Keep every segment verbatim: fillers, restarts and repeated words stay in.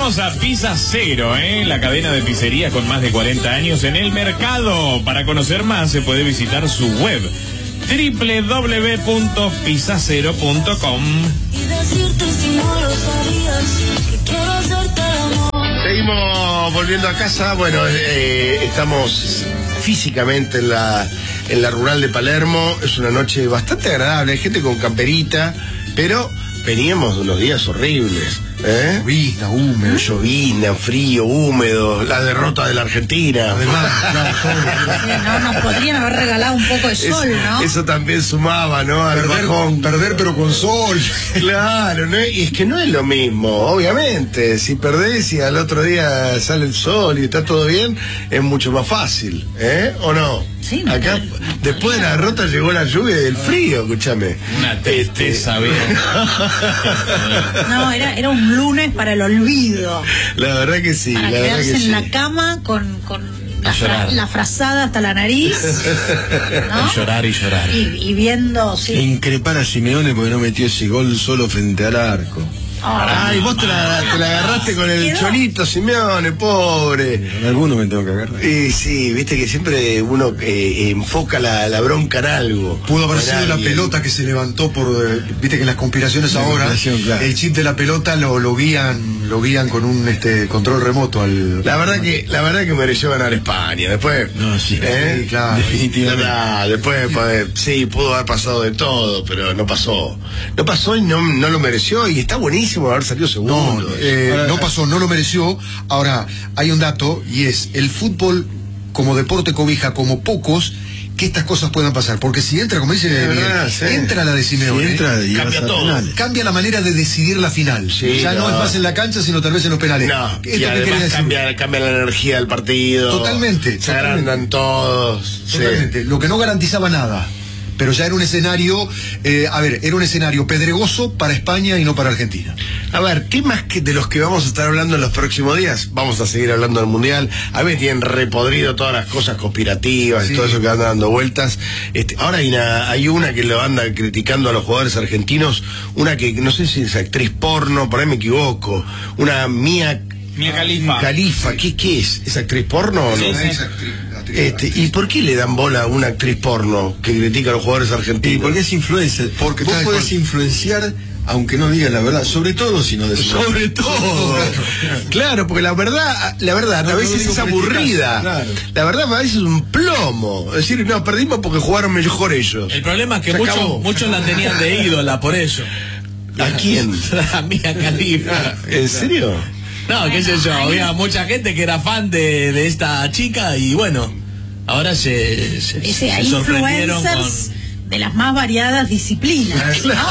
Volvemos a Pizza Cero, ¿eh? La cadena de pizzerías con más de cuarenta años en el mercado. Para conocer más se puede visitar su web doble u doble u doble u punto pizza cero punto com. Seguimos volviendo a casa. Bueno, eh, estamos físicamente en la, en la rural de Palermo. Es una noche bastante agradable. Hay gente con camperita, pero veníamos de unos días horribles. ¿Eh? Llovizna, húmedo. Llovizna, frío, húmedo, la derrota de la Argentina. Además, claro, todo. Sí, no, nos podrían haber regalado un poco de sol, eso, ¿no? Eso también sumaba, ¿no? Al Perder, bajón. perder pero con sol. Claro, ¿no? Y es que no es lo mismo, obviamente. Si perdés y al otro día sale el sol y está todo bien, es mucho más fácil, ¿eh? ¿O no? Sí, no, acá, no, no, después de la derrota llegó la lluvia y el frío, escúchame. Una tristeza, ¿ves? No, era, era un lunes para el olvido. La verdad que sí, Para la verdad quedarse que en sí. la cama con, con la, fra, la frazada hasta la nariz, ¿no? Y llorar y llorar. Y, y viendo, sí. E increpar a Simeone porque no metió ese gol solo frente al arco. Ay, vos te la, te la agarraste con el Cholito Simeone, pobre. Con alguno me tengo que agarrar. Y sí, viste que siempre uno eh, enfoca la, la bronca en algo. Pudo haber sido la alguien. pelota que se levantó por... Eh, viste que en las conspiraciones La ahora, claro. el chip de la pelota lo, lo guían lo guían con un este control remoto al... La verdad que la verdad que mereció ganar España. Después... No, sí, ¿eh? sí, claro. Definitivamente. No, después, pues, sí, pudo haber pasado de todo, pero no pasó. No pasó y no, no lo mereció y está buenísimo haber salido segundo. No, eh, no pasó, no lo mereció. Ahora, hay un dato y es el fútbol como deporte cobija como pocos que estas cosas puedan pasar, porque si entra, como dice verdad, Miguel, sí. entra la de Simeone, Si entra, cambia cambia todo, todo. cambia la manera de decidir la final. Sí, ya no. no. es más en la cancha, sino tal vez en los penales. No, ¿Esto y qué quiere además decir? cambia, cambia la energía del partido. Totalmente, Se agrandan todos. Totalmente. Sí. Lo que no garantizaba nada. Pero ya era un escenario, eh, a ver, era un escenario pedregoso para España y no para Argentina. A ver, temas que de los que vamos a estar hablando en los próximos días. Vamos a seguir hablando del Mundial. A ver, tienen repodrido todas las cosas conspirativas Sí. y todo eso que anda dando vueltas. Este, ahora hay una, hay una que lo anda criticando a los jugadores argentinos, una que no sé si es actriz porno, por ahí me equivoco, una Mía Mía Khalifa. Khalifa, ¿qué, qué es? ¿Es actriz porno o no? Sí, sí. Esa actriz, actriz, Este, actriz. ¿y por qué le dan bola a una actriz porno que critica a los jugadores argentinos? Porque es influencer. Porque vos tal podés cual. influenciar, aunque no digas la verdad, sobre todo si no decís. Sobre todo, claro, porque la verdad, la verdad, No, a veces no digo es aburrida. claro. La verdad, a veces es un plomo. Es decir, no, perdimos porque jugaron mejor ellos. El problema es que Se muchos, acabó. muchos la tenían de ídola por eso. ¿A quién? La Mía Khalifa. ¿En serio? No, qué sé yo, había mucha gente que era fan de, de esta chica y bueno, ahora se, se, Ese, se hay sorprendieron influencers con... de las más variadas disciplinas, ¿no?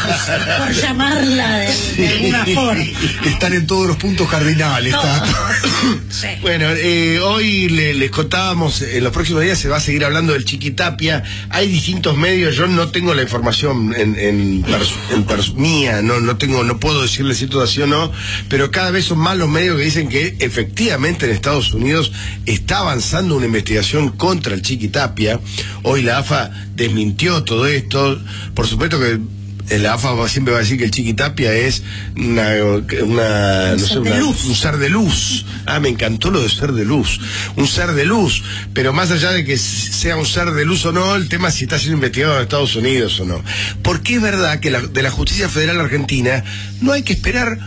Por llamarla de, de alguna forma. Están en todos los puntos cardinales. Todo, Está. sí. Bueno, eh, hoy le- les contábamos, en los próximos días se va a seguir hablando del Chiquitapia. Hay distintos medios, yo no tengo la información en, en, pers- en pers- mía, no, no tengo, no puedo decirle si esto así o no, pero cada vez son más los medios que dicen que efectivamente en Estados Unidos está avanzando una investigación contra el Chiquitapia. Hoy la A F A desmintió todo esto, por supuesto que la A F A va- siempre va a decir que el Chiquitapia es una, una, Un no sé, ser de una- luz. un ser de luz. Ah, me encantó lo de ser de luz. Un ser de luz. Pero más allá de que sea un ser de luz o no, el tema es si está siendo investigado en Estados Unidos o no. Porque es verdad que la- de la Justicia Federal Argentina no hay que esperar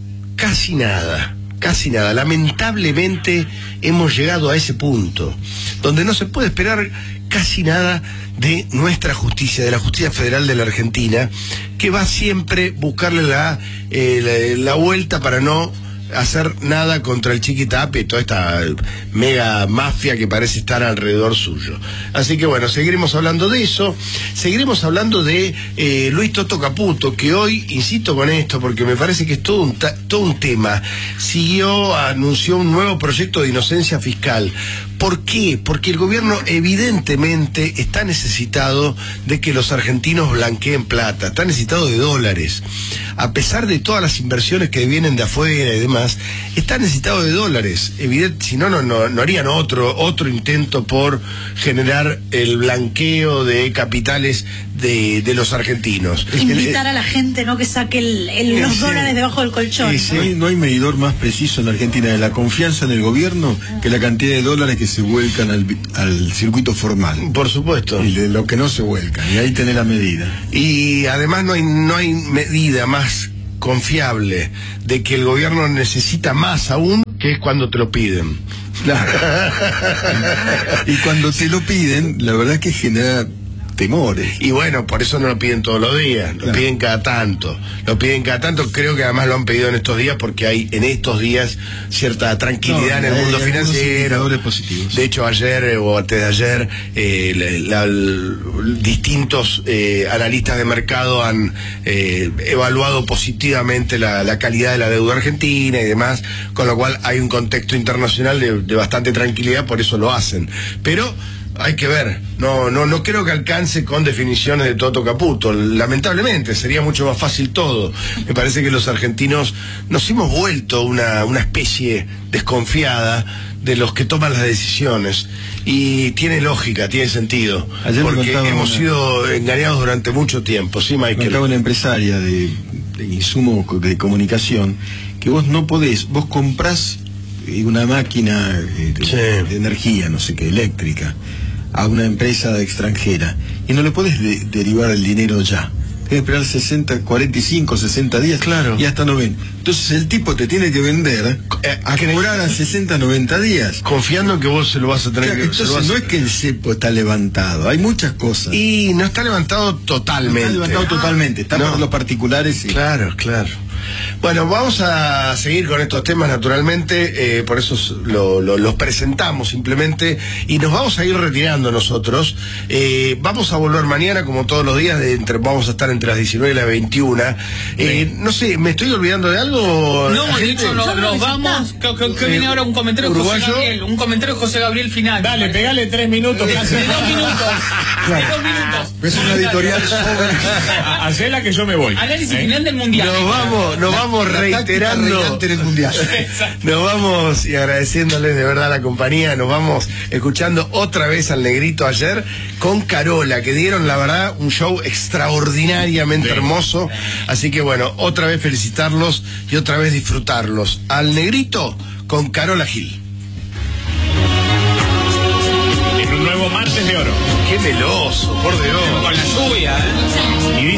casi nada. Casi nada. Lamentablemente hemos llegado a ese punto, donde no se puede esperar casi nada de nuestra justicia, de la justicia federal de la Argentina, que va siempre buscarle la, eh, la, la vuelta para no hacer nada contra el Chiquitapia y toda esta mega mafia que parece estar alrededor suyo. Así que bueno, seguiremos hablando de eso, seguiremos hablando de eh, Luis Toto Caputo, que hoy, insisto con esto, porque me parece que es todo un, ta- todo un tema, siguió, anunció un nuevo proyecto de inocencia fiscal. ¿Por qué? Porque el gobierno evidentemente está necesitado de que los argentinos blanqueen plata, está necesitado de dólares. A pesar de todas las inversiones que vienen de afuera y demás, está necesitado de dólares. Evidente, si no, no, no, no harían otro, otro intento por generar el blanqueo de capitales de, de los argentinos. Invitar a la gente, ¿no?, que saque el, el, los Sí. dólares debajo del colchón. Sí, sí. No, hay, no hay medidor más preciso en la Argentina de la confianza en el gobierno que la cantidad de dólares que se vuelcan al, al circuito formal. Por supuesto. Y de lo que no se vuelcan. Y ahí tenés la medida. Y además no hay, no hay medida más confiable de que el gobierno necesita más aún, que es cuando te lo piden. Claro. Y cuando te lo piden, la verdad es que genera temores. Y bueno, por eso no lo piden todos los días, lo Claro. piden cada tanto. Lo piden cada tanto, creo que además lo han pedido en estos días porque hay en estos días cierta tranquilidad No, en el hay mundo algunos financiero. indicadores positivos. De hecho, ayer eh, o antes de ayer, eh, la- la- distintos eh, analistas de mercado han eh, evaluado positivamente la, la calidad de la deuda argentina y demás, con lo cual hay un contexto internacional de, de bastante tranquilidad, por eso lo hacen. Pero hay que ver, no, no, no creo que alcance con definiciones de Toto Caputo, lamentablemente, sería mucho más fácil todo. Me parece que los argentinos nos hemos vuelto una, una especie desconfiada de los que toman las decisiones, y tiene lógica, tiene sentido, Ayer me porque contaba hemos una- sido engañados durante mucho tiempo, ¿sí, Me Michael? acaba una empresaria de, de insumos co- de comunicación que vos no podés, vos comprás eh, una máquina eh, de, Sí. de energía, no sé qué, eléctrica, a una empresa extranjera y no le podés de- derivar el dinero ya. Tienes que esperar sesenta, cuarenta y cinco, sesenta días, Claro. y hasta noventa. Entonces el tipo te tiene que vender Eh, a cre- cobrar a sesenta, noventa días. Confiando en que vos se lo vas a tener Claro, que... se lo entonces vas a- no es que el cepo está levantado, hay muchas cosas. Y no está levantado No totalmente. está levantado totalmente, está No. por los particulares. y- Claro, claro. Bueno, vamos a seguir con estos temas naturalmente, eh, por eso lo- lo- los presentamos simplemente, y nos vamos a ir retirando nosotros. Eh, vamos a volver mañana, como todos los días, de entre, vamos a estar entre las diecinueve y las veintiuna. Eh, no sé, ¿me estoy olvidando de algo? No, de gente? hecho no- Yo creo nos que ya vamos. está. Que, que- que viene ahora un comentario de José ¿Uruguayo? Gabriel. Un comentario de José Gabriel final. Dale, pegale tres minutos casi. De dos minutos. De dos minutos. Es una editorial sobre Ha- Hacela que yo me voy. Análisis ¿Eh? final del mundial. Nos vamos, nos vamos la táctica reiterando. reinante en el mundial. Nos vamos, y agradeciéndoles de verdad la compañía, nos vamos escuchando otra vez al Negrito ayer con Carola, que dieron la verdad un show extraordinariamente Sí. hermoso. Así que bueno, otra vez felicitarlos y otra vez disfrutarlos. Al Negrito con Carola Gil. En un nuevo martes de oro. Qué meloso, por Dios. Con la lluvia, ¿eh? Y